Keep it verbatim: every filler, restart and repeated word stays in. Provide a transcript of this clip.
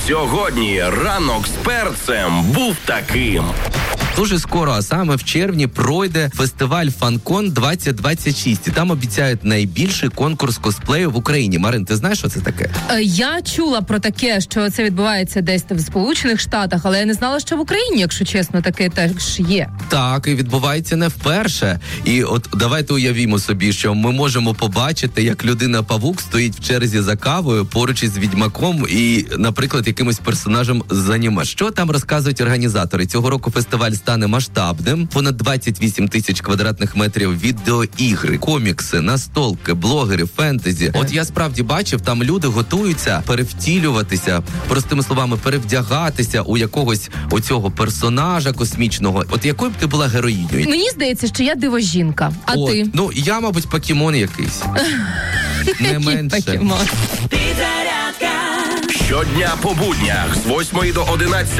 Сьогодні ранок з перцем був таким. Дуже скоро, а саме в червні, пройде фестиваль «Фанкон двадцять двадцять шість». І там обіцяють найбільший конкурс косплею в Україні. Марин, ти знаєш, що це таке? Я чула про таке, що це відбувається десь в Сполучених Штатах, але я не знала, що в Україні, якщо чесно, таке теж є. Так, і відбувається не вперше. І от давайте уявімо собі, що ми можемо побачити, як людина-павук стоїть в черзі за кавою поруч із відьмаком і, наприклад, якимось персонажем з аніме. Що там розказують організатори? Цього року фестиваль стане масштабним. Понад двадцять вісім тисяч квадратних метрів відеоігри, комікси, настолки, блогери, фентезі. От я справді бачив, там люди готуються перевтілюватися, простими словами, перевдягатися у якогось оцього персонажа космічного. От якою б ти була героїнею? Мені здається, що я диво-жінка. А От, ти? Ну, я, мабуть, покемон якийсь. Не менше. Покемон. Щодня по буднях з восьмої до одинадцятої